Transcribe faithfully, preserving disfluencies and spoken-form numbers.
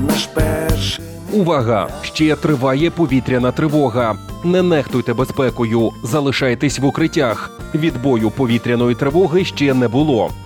наш перший. Увага! Ще триває повітряна тривога. Не нехтуйте безпекою, залишайтесь в укриттях. Відбою повітряної тривоги ще не було.